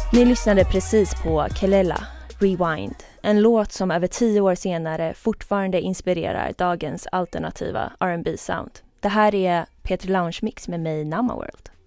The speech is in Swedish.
Ni lyssnade precis på Kelela, Rewind. En låt som över 10 år senare fortfarande inspirerar dagens alternativa R&B-sound. Det här är Peter Lounge Mix med mig, Nama World.